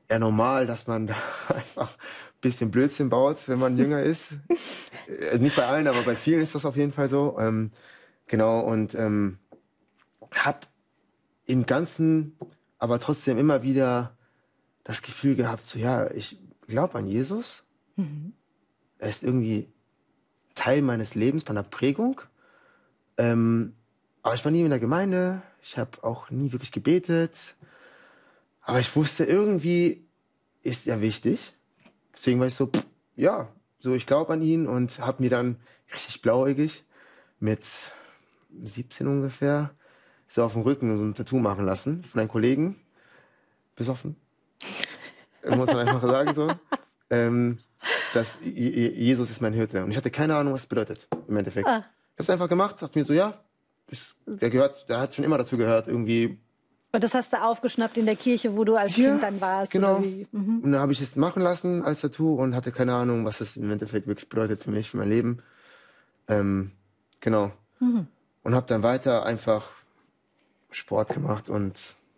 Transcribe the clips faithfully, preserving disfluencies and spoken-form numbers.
eher normal, dass man da einfach ein bisschen Blödsinn baut, wenn man jünger ist. Äh, Nicht bei allen, aber bei vielen ist das auf jeden Fall so. Ähm, genau, und ähm, hab im Ganzen aber trotzdem immer wieder das Gefühl gehabt, so ja, ich glaube an Jesus. Mhm. Er ist irgendwie Teil meines Lebens, meiner Prägung. Ähm, aber ich war nie in der Gemeinde. Ich habe auch nie wirklich gebetet. Aber ich wusste, irgendwie ist er wichtig. Deswegen war ich so, pff, ja, so ich glaube an ihn und habe mir dann richtig blauäugig mit siebzehn ungefähr so auf dem Rücken so ein Tattoo machen lassen von einem Kollegen. Besoffen, muss man einfach sagen so. Ähm, dass Je- Je- Jesus ist mein Hirte. Und ich hatte keine Ahnung, was es bedeutet im Endeffekt. Ah, Ich habe es einfach gemacht, dachte mir so, ja, ist, der gehört, der hat schon immer dazu gehört, irgendwie. und das hast du aufgeschnappt in der Kirche, wo du als Ja, Kind dann warst, oder genau. wie? Mhm. Und dann habe ich es machen lassen als Tattoo und hatte keine Ahnung, was das im Endeffekt wirklich bedeutet für mich, für mein Leben. Ähm, genau. Mhm. Und habe dann weiter einfach Sport gemacht und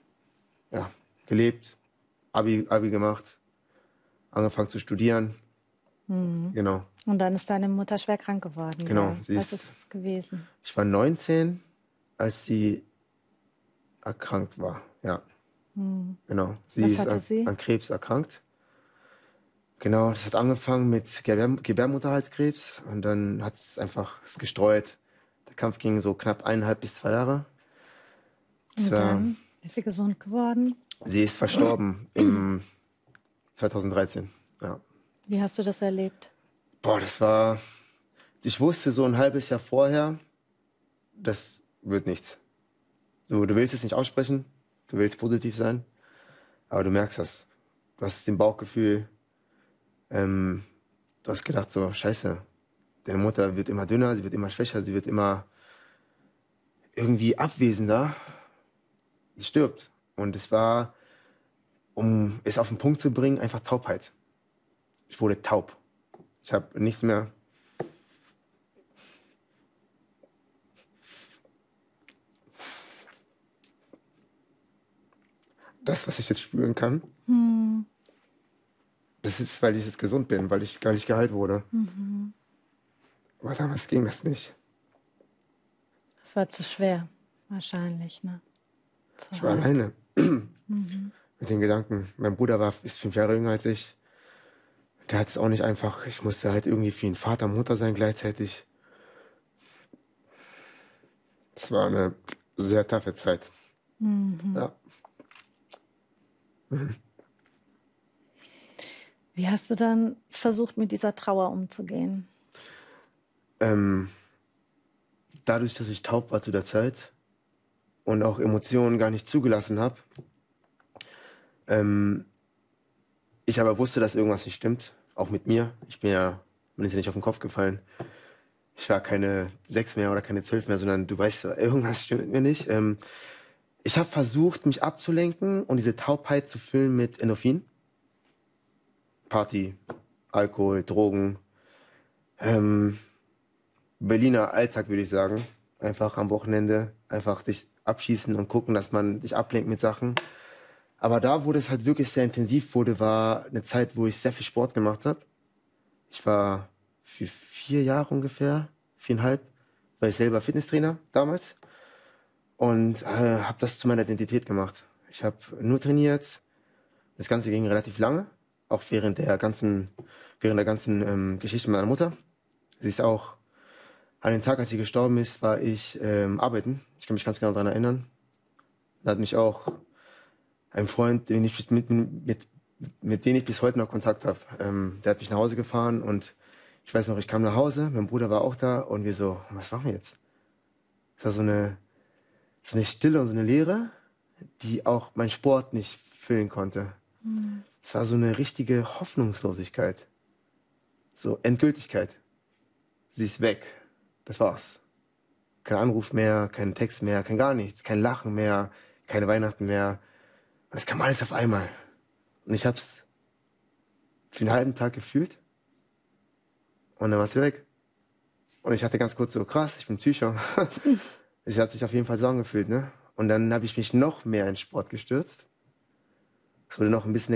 ja, gelebt, Abi, Abi gemacht, angefangen zu studieren. Mhm. Genau, Und dann ist deine Mutter schwer krank geworden. genau. Ja. Sie Was ist, ist es gewesen? ich war neunzehn, als sie erkrankt war. Ja, Mhm. genau. Sie Was ist hatte an, sie? an Krebs erkrankt. Genau, das hat angefangen mit Gebär Gebärmutterhalskrebs und dann hat es einfach es gestreut. Der Kampf ging so knapp eineinhalb bis zwei Jahre. Das Und war, dann ist sie gesund geworden. sie ist verstorben im zwanzig dreizehn. Ja. Wie hast du das erlebt? Boah, das war, ich wusste so ein halbes Jahr vorher, das wird nichts. So, du willst es nicht aussprechen, du willst positiv sein, aber du merkst das. Du hast den Bauchgefühl, ähm, du hast gedacht so, scheiße, deine Mutter wird immer dünner, sie wird immer schwächer, sie wird immer irgendwie abwesender, sie stirbt. Und es war, um es auf den Punkt zu bringen, einfach Taubheit. Ich wurde taub. Ich habe nichts mehr. Das, was ich jetzt spüren kann, Hm. das ist, weil ich jetzt gesund bin, weil ich gar nicht geheilt wurde. Mhm. Aber damals ging das nicht. Das war zu schwer, wahrscheinlich, ne? Zu Ich war hart. alleine Mhm. mit den Gedanken. Mein Bruder war, ist fünf Jahre jünger als ich. Der hat es auch nicht einfach. Ich musste halt irgendwie für ihn Vater, Mutter sein gleichzeitig. Das war eine sehr taffe Zeit. Mhm. Ja. Mhm. Wie hast du dann versucht, mit dieser Trauer umzugehen? Ähm, dadurch, dass ich taub war zu der Zeit und auch Emotionen gar nicht zugelassen habe, ähm, ich aber wusste, dass irgendwas nicht stimmt, auch mit mir. Ich bin ja, mir ist ja nicht auf den Kopf gefallen. Ich war keine sechs mehr oder keine zwölf mehr, sondern du weißt, so, irgendwas stimmt mit mir nicht. Ähm, ich habe versucht, mich abzulenken und diese Taubheit zu füllen mit Endorphin. Party, Alkohol, Drogen. Ähm, Berliner Alltag, würde ich sagen. Einfach am Wochenende einfach sich abschießen und gucken, dass man sich ablenkt mit Sachen. Aber da, wo das halt wirklich sehr intensiv wurde, war eine Zeit, wo ich sehr viel Sport gemacht habe. Ich war für vier Jahre ungefähr, viereinhalb, war ich selber Fitnesstrainer damals und äh, habe das zu meiner Identität gemacht. Ich habe nur trainiert. Das Ganze ging relativ lange, auch während der ganzen, während der ganzen ähm, Geschichte mit meiner Mutter. Sie ist auch an dem Tag, als sie gestorben ist, war ich ähm, arbeiten. Ich kann mich ganz genau daran erinnern. Da hat mich auch ein Freund, den ich mit, mit, mit dem ich bis heute noch Kontakt habe, ähm, der hat mich nach Hause gefahren und ich weiß noch, ich kam nach Hause, mein Bruder war auch da und wir so, was machen wir jetzt? Es war so eine, so eine Stille und so eine Leere, die auch mein Sport nicht füllen konnte. Mhm. Es war so eine richtige Hoffnungslosigkeit. So Endgültigkeit. Sie ist weg. Das war's. Kein Anruf mehr, kein Text mehr, kein gar nichts, kein Lachen mehr, keine Weihnachten mehr. Und es kam alles auf einmal. Und ich hab's für einen halben Tag gefühlt und dann war es wieder weg. Und ich hatte ganz kurz so, krass, ich bin Psycho. Es hat sich auf jeden Fall so angefühlt, ne? Und dann habe ich mich noch mehr in Sport gestürzt. Es wurde noch ein bisschen